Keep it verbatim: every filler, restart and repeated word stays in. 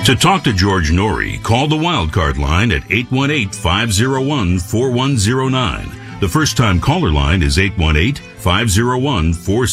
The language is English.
To talk to George Norrie, call the Wildcard line at eight one eight, five oh one, four one oh nine. The first-time caller line is eight one eight, five oh one, four